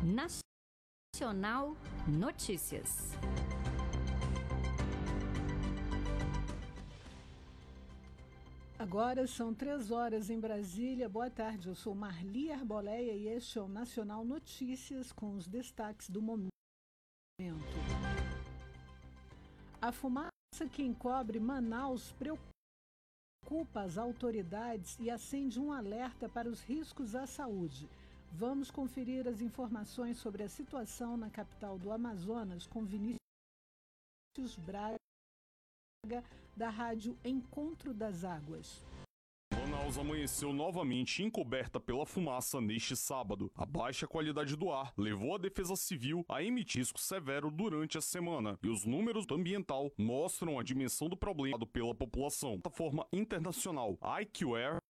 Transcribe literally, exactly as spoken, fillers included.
Nacional Notícias. Agora são três horas em Brasília. Boa tarde, eu sou Marli Arboleia e este é o Nacional Notícias com os destaques do momento. A fumaça que encobre Manaus preocupa as autoridades e acende um alerta para os riscos à saúde. Vamos conferir as informações sobre a situação na capital do Amazonas com Vinícius Braga, da Rádio Encontro das Águas. Manaus amanheceu novamente encoberta pela fumaça neste sábado. A baixa qualidade do ar levou a Defesa Civil a emitir risco severo durante a semana, e os números do ambiental mostram a dimensão do problema pela população. A plataforma internacional I Q A R